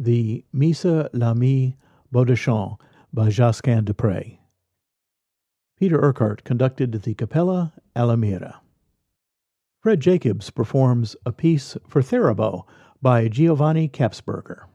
the Misa l'Ami Beaudeschamps by Josquin des Prez. Peter Urquhart conducted the Capella Alamira. Fred Jacobs performs a piece for theorbo by Giovanni Kapsberger.